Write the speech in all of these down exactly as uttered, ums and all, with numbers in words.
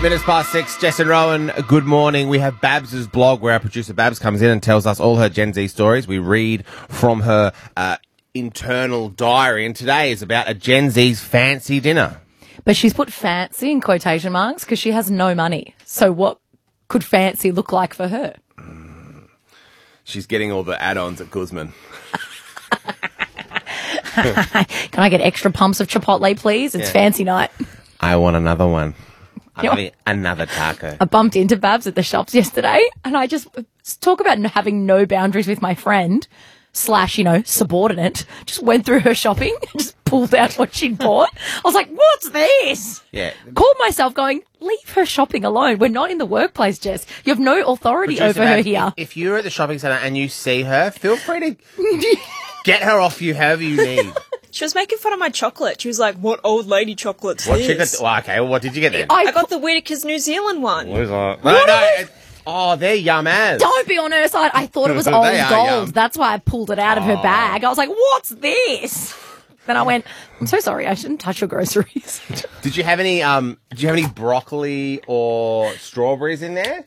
Minutes past six, Jess and Rowan, good morning. We have Babs' blog where our producer Babs comes in and tells us all her Gen Z stories. We read from her uh, internal diary, and today is about a Gen Z's fancy dinner. But she's put fancy in quotation marks because she has no money. So what could fancy look like for her? Mm, she's getting all the add-ons at Guzman. Can I get extra pumps of Chipotle, please? It's Yeah. fancy night. I want another one. I You know- need another taco. I bumped into Babs at the shops yesterday, and I just talk about having no boundaries with my friend slash, you know, subordinate. Just went through her shopping and just pulled out what she'd bought. I was like, what's this? Yeah. Called myself going, leave her shopping alone. We're not in the workplace, Jess. You have no authority Producer over her Babs, here. If, if you're at the shopping centre and you see her, feel free to get her off you however you need. She was making fun of my chocolate. She was like, what old lady chocolate's What this? you got? Well, okay, well, what did you get then? I, I got the Whittaker's New Zealand one. What is that? No, no, it- oh, they're yum as. Don't be on her side. I thought it was They old are gold. yum. That's why I pulled it out of her Oh. bag. I was like, what's this? Then I went, I'm so sorry. I shouldn't touch your groceries. Did you have any? Um, did you have any broccoli or strawberries in there?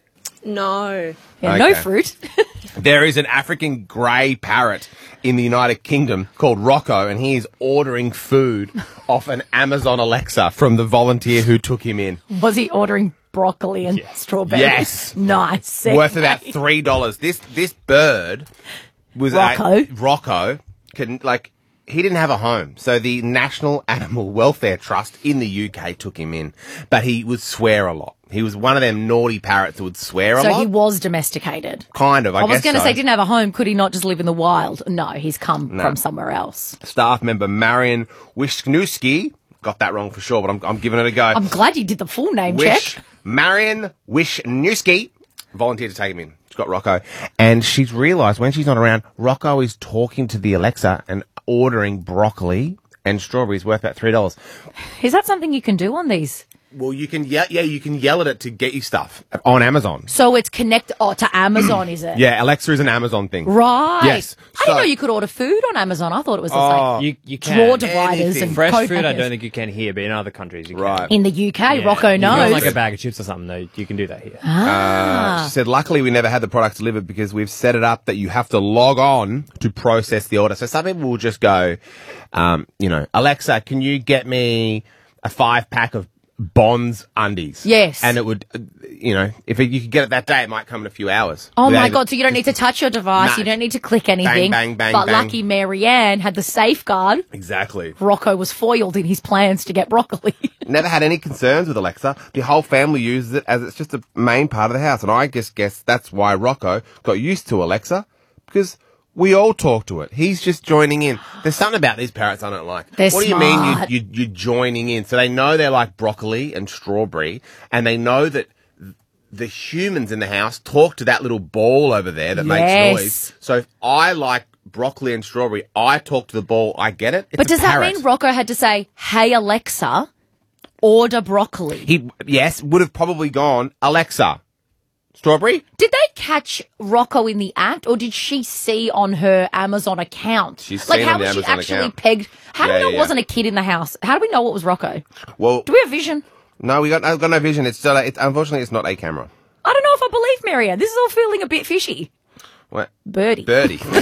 No. Yeah, no Okay. fruit. There is an African grey parrot in the United Kingdom called Rocco, and he is ordering food off an Amazon Alexa from the volunteer who took him in. Was he ordering broccoli and strawberries? Yes. Nice. Worth about three dollars. This this bird was Rocco? A, Rocco can like he didn't have a home, so the National Animal Welfare Trust in the U K took him in, but he would swear a lot. He was one of them naughty parrots that would swear a So lot. he was domesticated. Kind of, I, I, was guess going to so. say, didn't have a home. Could he not just live in the wild? No, he's come No. from somewhere else. Staff member Marion Wisniewski, got that wrong for sure, but I'm, I'm giving it a go. I'm glad you did the full name Wish, check. Marion Wisniewski volunteered to take him in. She's got Rocco. And she's realised when she's not around, Rocco is talking to the Alexa and ordering broccoli and strawberries worth about three dollars. Is that something you can do on these? Well, you can yell, yeah, you can yell at it to get you stuff on Amazon. So it's connect oh, to Amazon, is it? Yeah, Alexa is an Amazon thing. Right. Yes. I didn't So- know you could order food on Amazon. I thought it was just Oh. like You, you can. drawer dividers anything. and Fresh code food, I packers. don't think you can here, but in other countries you can. Right. In the U K, Yeah. Rocco You knows. want like a bag of chips or something, though, you can do that here. Ah. She said, luckily we never had the product delivered because we've set it up that you have to log on to process the order. So some people will just go, um, you know, Alexa, can you get me a five pack of Bonds undies? Yes. And it would, uh, you know, if it, you could get it that day, it might come in a few hours. Oh my Without- God, so you don't need to touch your device, No. you don't need to click anything. bang, bang, but bang. lucky Marianne had the safeguard. Exactly. Rocco was foiled in his plans to get broccoli. Never had any concerns with Alexa. The whole family uses it as it's just a main part of the house. And I just guess that's why Rocco got used to Alexa, because we all talk to it. He's just joining in. There's something about these parrots I don't like. They're what do smart. you mean you, you, you're joining in? So they know they're like broccoli and strawberry, and they know that the humans in the house talk to that little ball over there that Yes. makes noise. So if I like broccoli and strawberry, I talk to the ball, I get it. It's But a does that parrot. mean Rocco had to say, hey Alexa, order broccoli? He, yes, would have probably gone, Alexa, strawberry? Did they catch Rocco in the act, or did she see on her Amazon account? She's like, seen how on the was she Amazon actually account. pegged? How do Yeah, we know yeah, it wasn't a kid in the house? How do we know it was Rocco? Well, Do we have vision? no, we got, I've got no vision. It's, uh, it's unfortunately, it's not a camera. I don't know if I believe Marianne. This is all feeling a bit fishy. What? Birdie. Birdie. Wake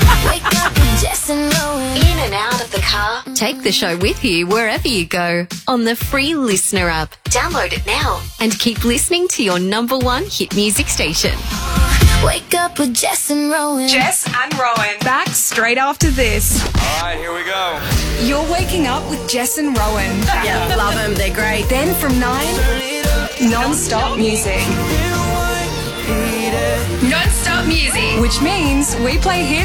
up with Jess and Rowan. In and out of the car. Take the show with you wherever you go on the free Listener app. Download it now and keep listening to your number one hit music station. Wake up with Jess and Rowan. Jess and Rowan. Back straight after this. All right, here we go. You're waking up with Jess and Rowan. Yeah, love them. They're great. Then from nine, non-stop music. Non-stop music. Which means we play hits